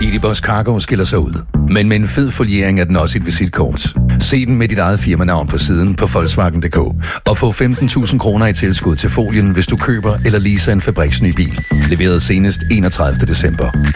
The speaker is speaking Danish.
Edibus Cargo skiller sig ud, men med en fed foliering er den også et visitkort. Se den med dit eget firmanavn på siden på Volkswagen.dk og få 15.000 kroner i tilskud til folien, hvis du køber eller leaser en fabriksny bil. Leveret senest 31. december.